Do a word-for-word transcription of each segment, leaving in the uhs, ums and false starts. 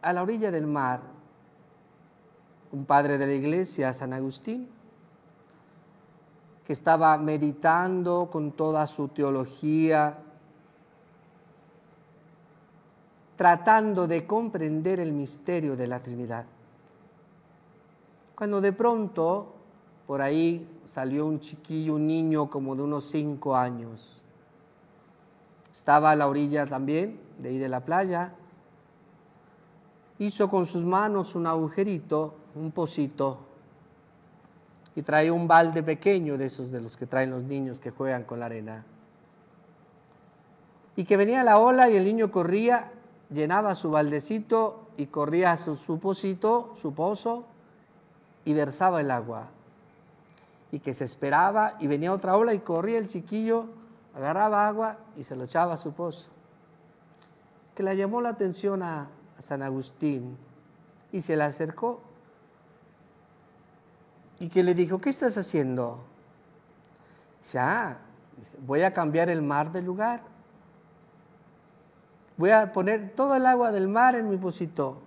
a la orilla del mar, un padre de la iglesia, San Agustín, que estaba meditando con toda su teología, tratando de comprender el misterio de la Trinidad. Cuando de pronto, por ahí salió un chiquillo, un niño como de unos cinco años. Estaba a la orilla también, de ahí de la playa. Hizo con sus manos un agujerito, un pocito, y traía un balde pequeño de esos de los que traen los niños que juegan con la arena. Y que venía la ola y el niño corría, llenaba su baldecito y corría a su, su pocito, su pozo, y versaba el agua. Y que se esperaba y venía otra ola y corría el chiquillo, agarraba agua y se lo echaba a su pozo. Que le llamó la atención a, a San Agustín y se le acercó. Y que le dijo, ¿qué estás haciendo? Dice, ah, dice, voy a cambiar el mar de lugar. Voy a poner todo el agua del mar en mi pocito.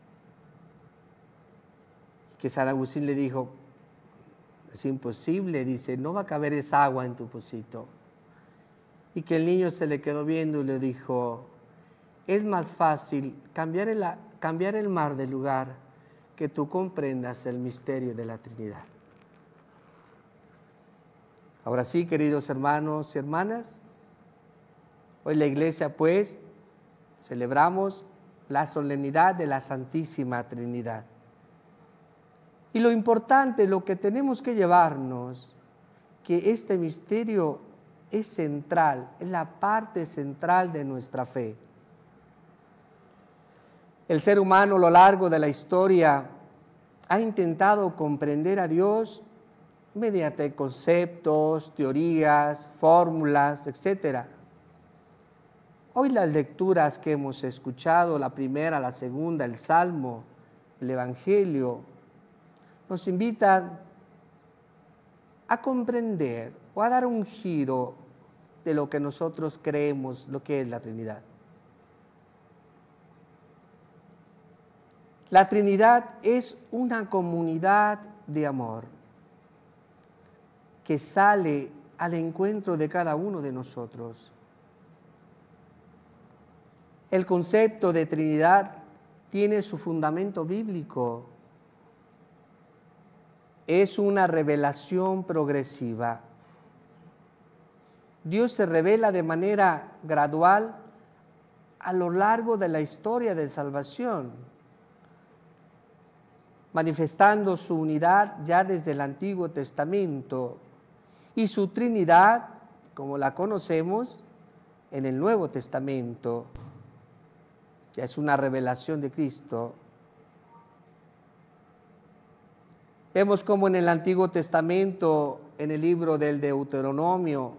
Y que San Agustín le dijo, es imposible, dice, no va a caber esa agua en tu pocito. Y que el niño se le quedó viendo y le dijo, es más fácil cambiar el, cambiar el mar de lugar que tú comprendas el misterio de la Trinidad. Ahora sí, queridos hermanos y hermanas, hoy la Iglesia pues celebramos la solemnidad de la Santísima Trinidad. Y lo importante, lo que tenemos que llevarnos, que este misterio es central, es la parte central de nuestra fe. El ser humano a lo largo de la historia ha intentado comprender a Dios mediante conceptos, teorías, fórmulas, etcétera. Hoy las lecturas que hemos escuchado, la primera, la segunda, el Salmo, el Evangelio, nos invitan a comprender o a dar un giro de lo que nosotros creemos, lo que es la Trinidad. La Trinidad es una comunidad de amor que sale al encuentro de cada uno de nosotros. El concepto de Trinidad tiene su fundamento bíblico. Es una revelación progresiva. Dios se revela de manera gradual a lo largo de la historia de salvación, manifestando su unidad ya desde el Antiguo Testamento y su Trinidad, como la conocemos, en el Nuevo Testamento. Ya es una revelación de Cristo. Vemos como en el Antiguo Testamento, en el libro del Deuteronomio,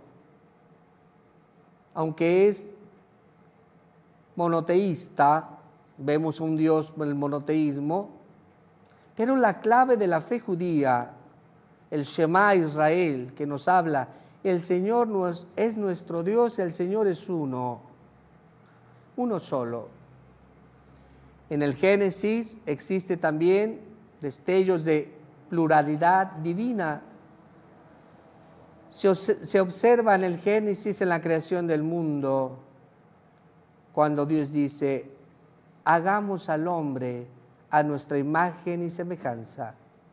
aunque es monoteísta, vemos un Dios, el monoteísmo, pero la clave de la fe judía, el Shema Israel, que nos habla, el Señor es nuestro Dios, el Señor es uno, uno solo. En el Génesis existe también destellos de pluralidad divina. Se, se observa en el Génesis, en la creación del mundo, cuando Dios dice, hagamos al hombre a nuestra imagen y semejanza.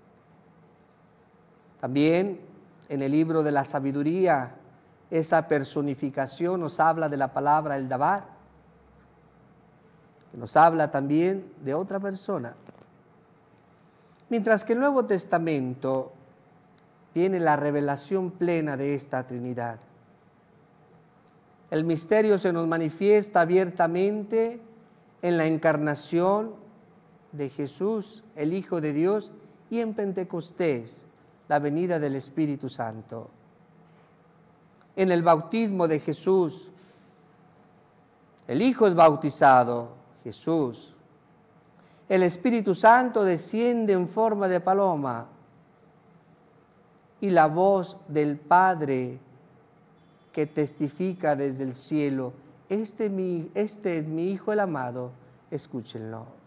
También en el libro de la sabiduría, esa personificación nos habla de la palabra el Dabar, que nos habla también de otra persona. Mientras que en el Nuevo Testamento viene la revelación plena de esta Trinidad. El misterio se nos manifiesta abiertamente en la encarnación de Jesús, el Hijo de Dios, y en Pentecostés, la venida del Espíritu Santo. En el bautismo de Jesús, el Hijo es bautizado, Jesús. El Espíritu Santo desciende en forma de paloma y la voz del Padre que testifica desde el cielo, este, mi, este es mi Hijo el amado, escúchenlo.